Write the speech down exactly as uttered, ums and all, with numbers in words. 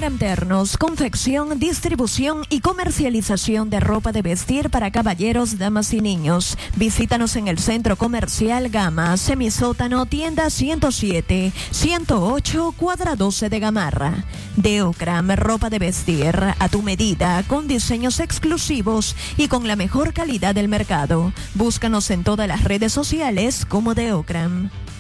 Deocram Ternos, confección, distribución y comercialización de ropa de vestir para caballeros, damas y niños. Visítanos en el Centro Comercial Gama, Semisótano, tienda ciento siete, ciento ocho, cuadra doce de Gamarra. Deocram, ropa de vestir a tu medida, con diseños exclusivos y con la mejor calidad del mercado. Búscanos en todas las redes sociales como Deocram.